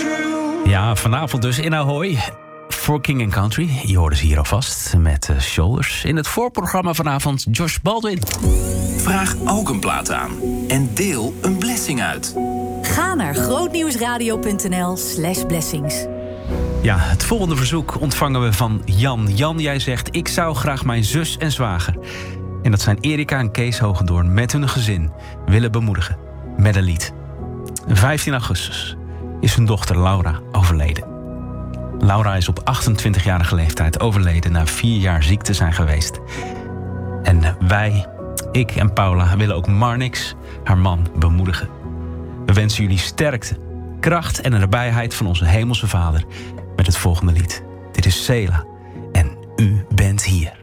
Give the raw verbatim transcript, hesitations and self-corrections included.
Ja, vanavond dus in Ahoy. For King and Country. Je hoorde ze hier alvast met uh, Shoulders. In het voorprogramma vanavond Josh Baldwin. Vraag ook een plaat aan. En deel een blessing uit. Ga naar grootnieuwsradio.nl slash blessings. Ja, het volgende verzoek ontvangen we van Jan. Jan, jij zegt, ik zou graag mijn zus en zwager... en dat zijn Erika en Kees Hogendoorn met hun gezin... willen bemoedigen met een lied. vijftien augustus is hun dochter Laura overleden. Laura is op achtentwintigjarige leeftijd overleden... na vier jaar ziek te zijn geweest. En wij, ik en Paula, willen ook Marnix, haar man, bemoedigen. We wensen jullie sterkte, kracht en de nabijheid van onze hemelse Vader... met het volgende lied. Dit is Sela en U bent hier.